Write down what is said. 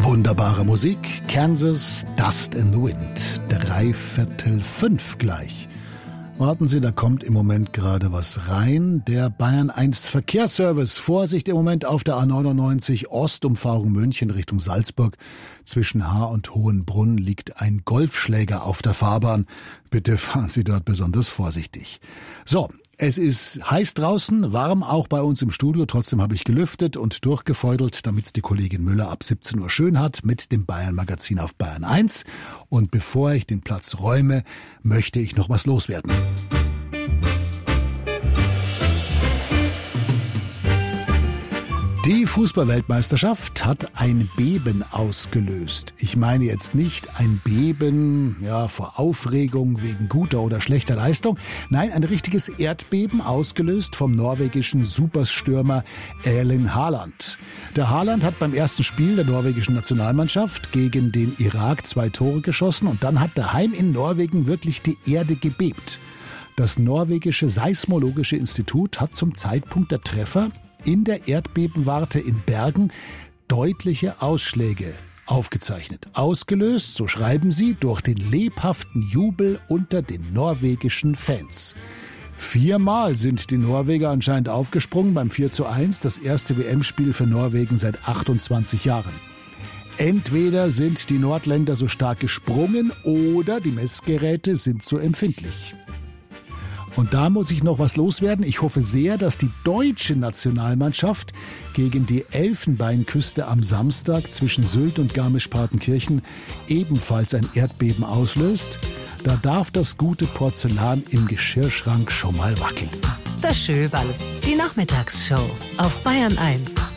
Wunderbare Musik, Kansas, Dust in the Wind, 3:45 gleich. Warten Sie, da kommt im Moment gerade was rein. Der Bayern 1 Verkehrsservice. Vorsicht im Moment auf der A99 Ostumfahrung München Richtung Salzburg. Zwischen Haar und Hohenbrunn liegt ein Golfschläger auf der Fahrbahn. Bitte fahren Sie dort besonders vorsichtig. So, es ist heiß draußen, warm auch bei uns im Studio. Trotzdem habe ich gelüftet und durchgefeudelt, damit die Kollegin Müller ab 17 Uhr schön hat mit dem Bayern-Magazin auf Bayern 1. Und bevor ich den Platz räume, möchte ich noch was loswerden. Die Fußball-Weltmeisterschaft hat ein Beben ausgelöst. Ich meine jetzt nicht ein Beben vor Aufregung wegen guter oder schlechter Leistung. Nein, ein richtiges Erdbeben ausgelöst vom norwegischen Superstürmer Erling Haaland. Der Haaland hat beim ersten Spiel der norwegischen Nationalmannschaft gegen den Irak 2 Tore geschossen und dann hat daheim in Norwegen wirklich die Erde gebebt. Das norwegische Seismologische Institut hat zum Zeitpunkt der Treffer in der Erdbebenwarte in Bergen deutliche Ausschläge aufgezeichnet. Ausgelöst, so schreiben sie, durch den lebhaften Jubel unter den norwegischen Fans. 4-mal sind die Norweger anscheinend aufgesprungen beim 4:1, das erste WM-Spiel für Norwegen seit 28 Jahren. Entweder sind die Nordländer so stark gesprungen oder die Messgeräte sind so empfindlich. Und da muss ich noch was loswerden. Ich hoffe sehr, dass die deutsche Nationalmannschaft gegen die Elfenbeinküste am Samstag zwischen Sylt und Garmisch-Partenkirchen ebenfalls ein Erdbeben auslöst. Da darf das gute Porzellan im Geschirrschrank schon mal wackeln. Das Schöberl, die Nachmittagsshow auf Bayern 1.